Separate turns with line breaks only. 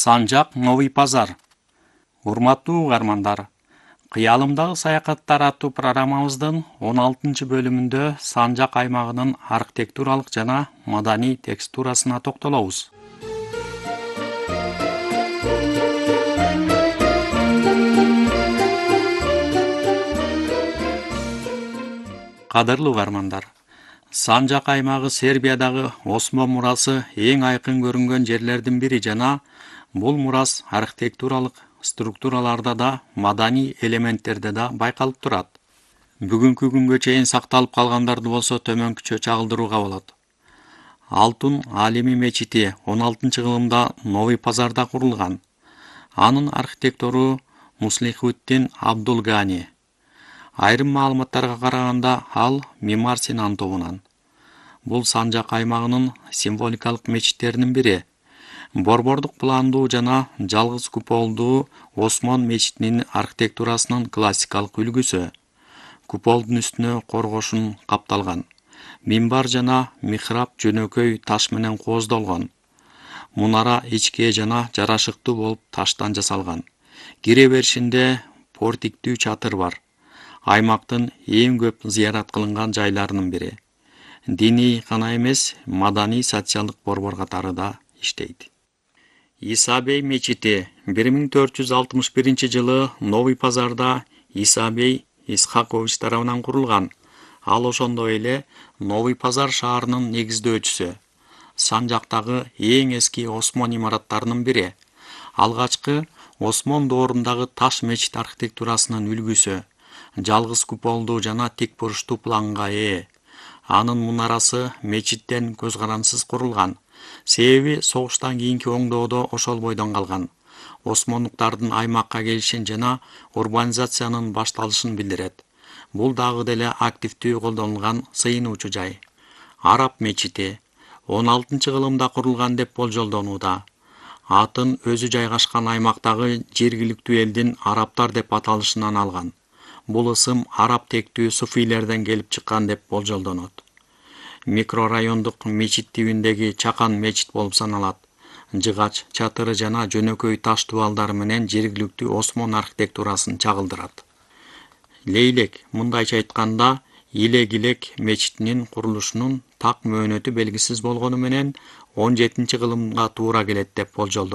Санжак Новый Пазар. Урматтуу угармандар, Кыялымдагы саякаттар аттуу программабыздын 16 бөлүмүндө Санжак аймагынын архитектуралык жана маданий текстурасына токтолобуз. Кадырлуу угармандар, Санжак аймагы Сербиядагы Осмон мурасы эң айкын көрүнгөн жерлердин бири жана бул мурас архитектуралык структураларда да, маданий элементтерде да байкалып турат. Бүгүнкү күнгө чейин сакталып калгандарды болсо төмөнкүчө чагылдырууга болот. Алтын Алими мечити 16-кылымда Новый Пазарда курулган. Анын архитектору Муслихуддин Абдулгани. Айрым маалыматтарга караганда ал Мимар Синан тобунан. Бул Санжак аймагынын символикалык мечиттеринин бири. Борбордук пландуу жана жалгыз куполдуу Осмон мечитинин архитектурасынын классикалык үлгүсү. Куполдун үстүнө коргошун капталган. Минбар жана михраб жөнөкөй таш менен кооздолгон. Мунара ичке жана жарашыктуу болуп таштан жасалган. Кире беришинде портиктүү чатыр бар. Аймактын эң көп зыярат кылынган жайларынын бири. Диний гана эмес, маданий социалдык борбор катары да иштейт. Исабей мечити 1461-жылы Новый Пазарда Исабей Исхакович тарабынан курулган. Ал ошондой эле Новый Пазар шаарынын негиздөөчүсү. Санжактагы эң эски Осмон имараттарынын бири. Алгачкы Осмон доорундагы таш мечит архитектурасынын үлгүсү. Жалгыз куполдуу жана тик буруштуу планга ээ. Анын мунарасы мечиттен көз карансыз курулган. Себеби согуштан кийинки оңдоодо ошол бойдон калган. Осмондуктардын аймакка келишин жана урбанизациянын башталышын билдирет. Бул дагы деле активдүү колдонулган сыйынуучу жай. Араб мечити 16-кылымда курулган деп болжолдонууда. Атын өзү жайгашкан аймактагы жергиликтүү элдин арабтар деп аталышынан алган. Бул ысым араб тектүү суфийлерден келип чыккан деп болжолдонот. Микрорайондук мечит тибиндеги чакан мечит болуп саналат. Жыгач, чатыры жана жөнөкөй таш дубалдары менен жергиликтүү Осмон архитектурасын чагылдырат. Лейлек, мындайча айтканда, Илек-Илек мечитинин курулушунун так мөөнөтү белгисиз болгону менен 17-кылымга туура келет деп болжолдонот.